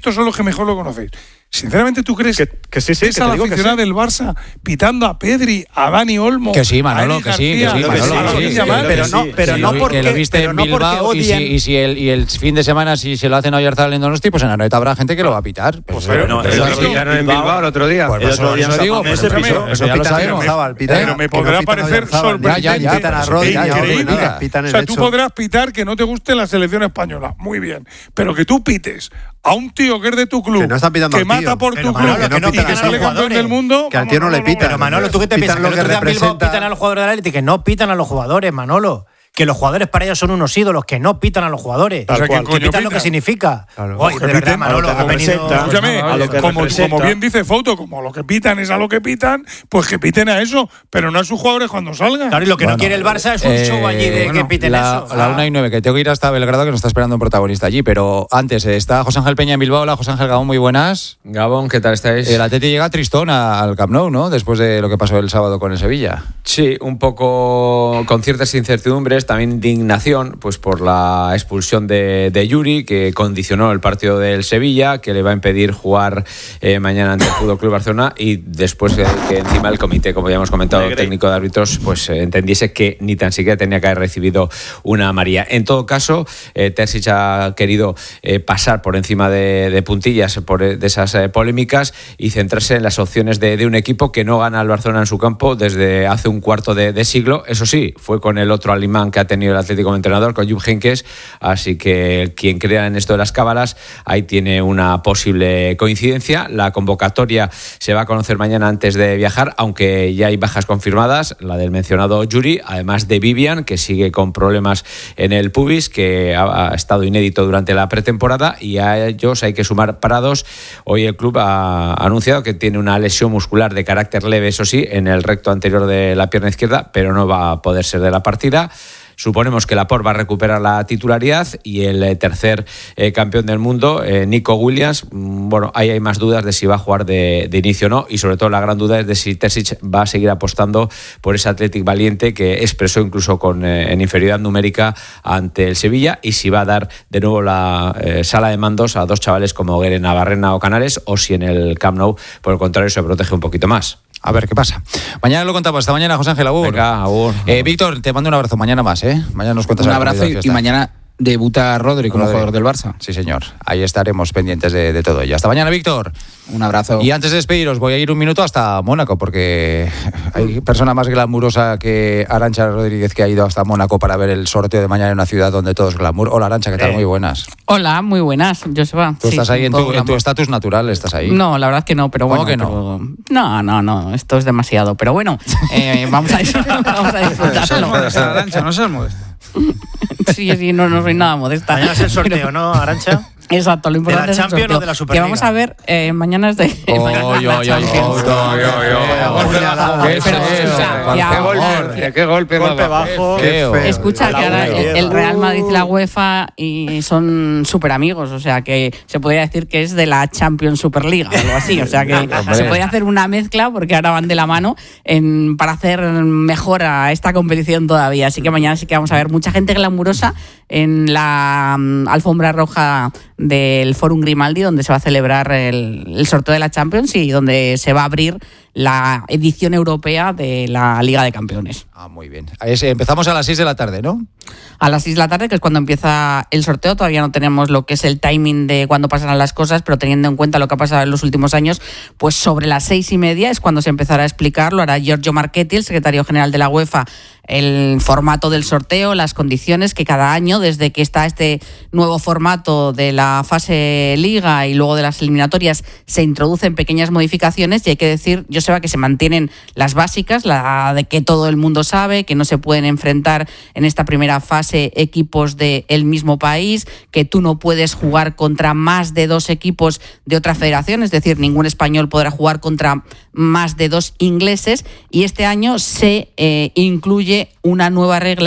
estos son los que mejor lo conocéis. Sinceramente, ¿tú crees que sí, ves a la aficionada del Barça pitando a Pedri, a Dani Olmo? Que sí, Manolo, que sí, pero no porque lo viste en Bilbao y si el fin de semana si se lo hacen a Oyarzabal en Donosti, pues en Anoeta habrá gente que lo va a pitar. Pero lo pitaron en Bilbao el otro día. Eso ya lo sabemos. Pero me podrá parecer sorprendente. O sea, tú podrás pitar que no te guste la selección española, muy bien, pero que tú pites a un tío que es de tu club, que mata por tu club, y que sale campeón del mundo, que al tío no le pitan. Pero Manolo, ¿tú qué te piensas? Que el otro día en Bilbao pitan a los jugadores del Atleti, que no pitan a los jugadores, Manolo. Que los jugadores para ellos son unos ídolos, que no pitan a los jugadores. Que pitan lo que significa. Oye, de verdad, Manolo, escúchame, como bien dice Fouto, como lo que pitan es a lo que pitan, pues que piten a eso, pero no a sus jugadores cuando salgan. Claro, y lo que no quiere el Barça es un show allí de que piten eso. La 1:09, que tengo que ir hasta Belgrado, que nos está esperando un protagonista allí, pero antes está José Ángel Peña en Bilbao. Hola, José Ángel Gabón, muy buenas. Gabón, ¿qué tal estáis? El Atleti llega tristón al Camp Nou, ¿no? Después de lo que pasó el sábado con el Sevilla. Sí, un poco con ciertas incertidumbres, también indignación, pues por la expulsión de Yuri, que condicionó el partido del Sevilla, que le va a impedir jugar mañana ante el Fútbol Club Barcelona, y después que encima el comité, como ya hemos comentado, el técnico de árbitros, pues entendiese que ni tan siquiera tenía que haber recibido una amarilla. En todo caso, Terzic ha querido pasar por encima de puntillas de esas polémicas y centrarse en las opciones de un equipo que no gana al Barcelona en su campo desde hace un cuarto de siglo. Eso sí, fue con el otro alemán que ha tenido el Atlético como entrenador, con Jupp Heynckes, así que quien crea en esto de las cábalas, ahí tiene una posible coincidencia. La convocatoria se va a conocer mañana antes de viajar, aunque ya hay bajas confirmadas, la del mencionado Yuri, además de Vivian, que sigue con problemas en el pubis, que ha estado inédito durante la pretemporada, y a ellos hay que sumar parados. Hoy el club ha anunciado que tiene una lesión muscular de carácter leve, eso sí, en el recto anterior de la pierna izquierda, pero no va a poder ser de la partida. Suponemos que Laporte va a recuperar la titularidad, y el tercer campeón del mundo, Nico Williams, bueno, ahí hay más dudas de si va a jugar de inicio o no, y sobre todo la gran duda es de si Terzic va a seguir apostando por ese Athletic valiente que expresó incluso en inferioridad numérica ante el Sevilla, y si va a dar de nuevo la sala de mandos a dos chavales como Gueren Navarrena o Canales, o si en el Camp Nou, por el contrario, se protege un poquito más. A ver qué pasa. Mañana lo contamos. Hasta mañana, José Ángel. Agur. Venga, agur. Víctor, te mando un abrazo. Mañana más, ¿eh? Mañana nos cuentas. Un abrazo y mañana debuta Rodri como jugador del Barça. Sí, señor. Ahí estaremos pendientes de todo ello. Hasta mañana, Víctor. Un abrazo. Y antes de despediros, voy a ir un minuto hasta Mónaco, porque hay persona más glamurosa que Arantxa Rodríguez, que ha ido hasta Mónaco para ver el sorteo de mañana en una ciudad donde todo es glamour. Hola, Arantxa, ¿qué tal? Muy buenas. Hola, muy buenas, Joseba. ¿Tú estás ahí en tu estatus natural? ¿Estás ahí? No, la verdad es que no, pero bueno. ¿Cómo que no? No, esto es demasiado. Pero bueno, vamos a disfrutarlo. Arantxa, no seas modesta. Sí, no soy nada modesta. Mañana es el sorteo, ¿no, Arantxa? Exacto, lo importante es el sorteo. O de la Superliga. Que vamos a ver, mañana es de... ¡Qué golpe bajo! Escucha, que ahora el Real Madrid y la UEFA y son súper amigos, o sea que se podría decir que es de la Champions Superliga o algo así, o sea que se podría hacer una mezcla, porque ahora van de la mano para hacer mejor a esta competición todavía. Así que mañana sí que vamos a ver mucha gente glamurosa en la alfombra roja del Fórum Grimaldi, donde se va a celebrar el sorteo de la Champions y donde se va a abrir la edición europea de la Liga de Campeones. Muy bien. Empezamos a las 6 de la tarde, ¿no? A las 6 de la tarde, que es cuando empieza el sorteo. Todavía no tenemos lo que es el timing de cuándo pasarán las cosas, pero teniendo en cuenta lo que ha pasado en los últimos años, pues sobre las 6:30 es cuando se empezará a explicar. Lo hará Giorgio Marchetti, el secretario general de la UEFA, el formato del sorteo, las condiciones, que cada año, desde que está este nuevo formato de la fase Liga y luego de las eliminatorias, se introducen pequeñas modificaciones, y hay que decir, Joseba, que se mantienen las básicas, la de que todo el mundo sabe, que no se pueden enfrentar en esta primera fase equipos del mismo país, que tú no puedes jugar contra más de 2 equipos de otra federación, es decir, ningún español podrá jugar contra más de 2 ingleses, y este año se incluye una nueva regla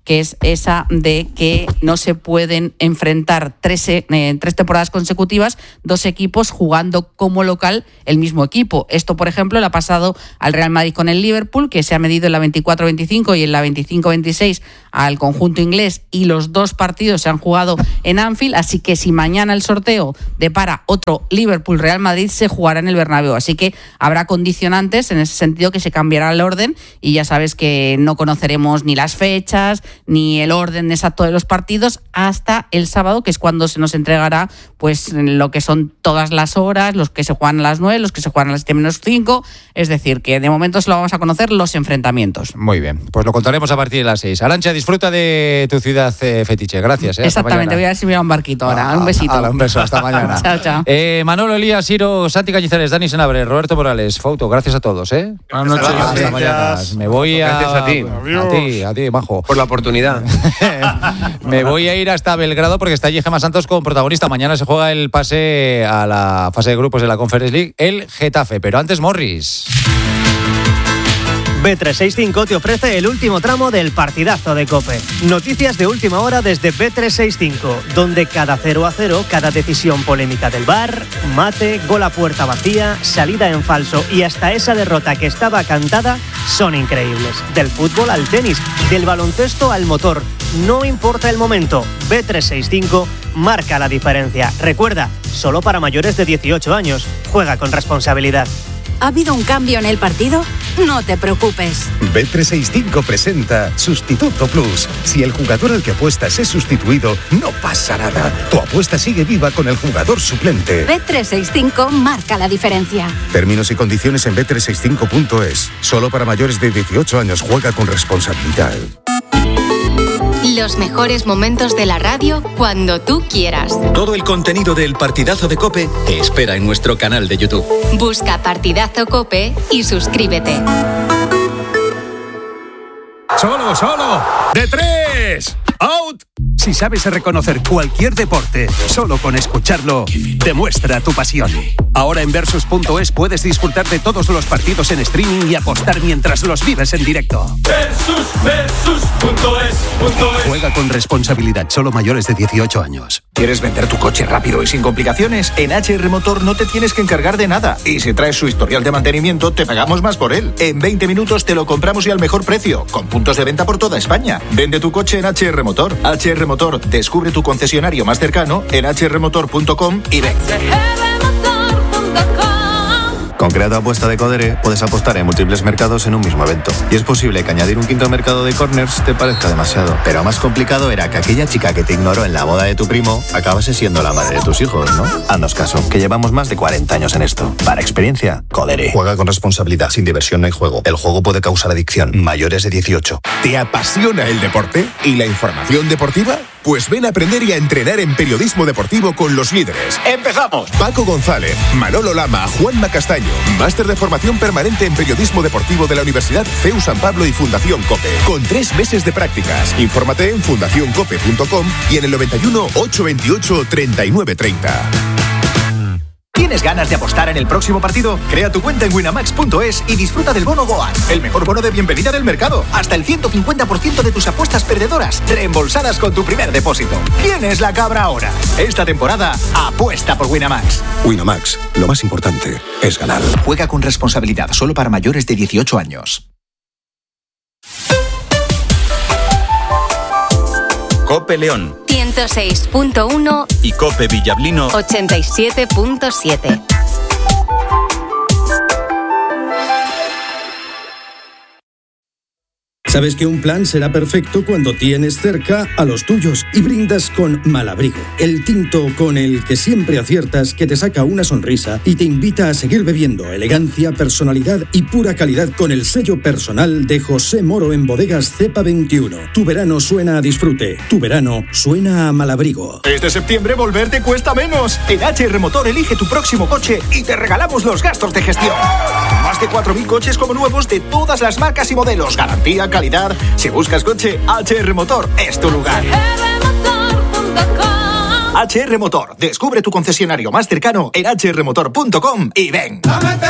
que es esa de que no se pueden enfrentar tres temporadas consecutivas 2 equipos jugando como local el mismo equipo. Esto, por ejemplo, le ha pasado al Real Madrid con el Liverpool, que se ha medido en la 24-25 y en la 25-26 al conjunto inglés, y los 2 partidos se han jugado en Anfield, así que si mañana el sorteo depara otro Liverpool-Real Madrid, se jugará en el Bernabéu, así que habrá condicionantes en ese sentido, que se cambiará el orden, y ya sabes que no conoceremos ni las fechas ni el orden exacto de los partidos hasta el sábado, que es cuando se nos entregará pues lo que son todas las horas, los que se juegan a las 9, los que se juegan a las 7:05, es decir, que de momento solo vamos a conocer los enfrentamientos. Muy bien, pues lo contaremos a partir de las 6. Arantxa, disfruta de tu ciudad fetiche, gracias. Exactamente, voy a ver si me da un barquito ahora, un besito. Un beso, hasta mañana. Chao, chao. Manolo, Elías, Siro, Santi Cañizares, Dani Senabre, Roberto Morales, Fouto, gracias a todos. Buenas noches. Hasta mañana. Me voy gracias a ti, majo. Por la oportunidad. Me voy a ir hasta Belgrado porque está allí Gemma Santos como protagonista. Mañana se juega el pase a la fase de grupos de la Conference League, el Getafe, pero antes Morris. Bet365 te ofrece el último tramo del partidazo de COPE. Noticias de última hora desde Bet365, donde cada 0-0, cada decisión polémica del VAR, mate, gol a puerta vacía, salida en falso y hasta esa derrota que estaba cantada son increíbles. Del fútbol al tenis, del baloncesto al motor. No importa el momento, Bet365 marca la diferencia. Recuerda, solo para mayores de 18 años. Juega con responsabilidad. ¿Ha habido un cambio en el partido? No te preocupes. Bet365 presenta Sustituto Plus. Si el jugador al que apuestas es sustituido, no pasa nada. Tu apuesta sigue viva con el jugador suplente. Bet365 marca la diferencia. Términos y condiciones en bet365.es. Solo para mayores de 18 años. Juega con responsabilidad. Los mejores momentos de la radio cuando tú quieras. Todo el contenido del Partidazo de COPE te espera en nuestro canal de YouTube. Busca Partidazo COPE y suscríbete. ¡Solo! ¡De 3! ¡Out! Si sabes reconocer cualquier deporte, solo con escucharlo, demuestra tu pasión. Ahora en Versus.es puedes disfrutar de todos los partidos en streaming y apostar mientras los vives en directo. Versus.es. Juega con responsabilidad, solo mayores de 18 años. ¿Quieres vender tu coche rápido y sin complicaciones? En HR Motor no te tienes que encargar de nada. Y si traes su historial de mantenimiento, te pagamos más por él. En 20 minutos te lo compramos y al mejor precio, con puntos de venta por toda España. Vende tu coche en HR Motor. HR Motor, descubre tu concesionario más cercano en hrmotor.com y ven. Con Creato Apuesta de Codere puedes apostar en múltiples mercados en un mismo evento. Y es posible que añadir un quinto mercado de corners te parezca demasiado. Pero más complicado era que aquella chica que te ignoró en la boda de tu primo acabase siendo la madre de tus hijos, ¿no? Haznos caso, que llevamos más de 40 años en esto. Para experiencia, Codere. Juega con responsabilidad. Sin diversión no hay juego. El juego puede causar adicción. Mayores de 18. ¿Te apasiona el deporte y la información deportiva? Pues ven a aprender y a entrenar en periodismo deportivo con los líderes. ¡Empezamos! Paco González, Manolo Lama, Juanma Castaño. Máster de formación permanente en periodismo deportivo de la Universidad CEU San Pablo y Fundación COPE. Con 3 meses de prácticas. Infórmate en fundacioncope.com y en el 91 828 3930. ¿Tienes ganas de apostar en el próximo partido? Crea tu cuenta en winamax.es y disfruta del bono Goal, el mejor bono de bienvenida del mercado. Hasta el 150% de tus apuestas perdedoras reembolsadas con tu primer depósito. ¿Quién es la cabra ahora? Esta temporada, apuesta por Winamax. Winamax, lo más importante es ganar. Juega con responsabilidad, solo para mayores de 18 años. COPE León 106.1 y COPE Villablino 87.7. Sabes que un plan será perfecto cuando tienes cerca a los tuyos y brindas con Malabrigo, el tinto con el que siempre aciertas, que te saca una sonrisa y te invita a seguir bebiendo. Elegancia, personalidad y pura calidad con el sello personal de José Moro en Bodegas Cepa 21. Tu verano suena a disfrute, tu verano suena a Malabrigo. Este septiembre volver te cuesta menos. En HR Motor elige tu próximo coche y te regalamos los gastos de gestión. Más de 4.000 coches como nuevos de todas las marcas y modelos. Garantía, calidad. Si buscas coche, HR Motor es tu lugar. HR Motor. Descubre tu concesionario más cercano en hrmotor.com y ven.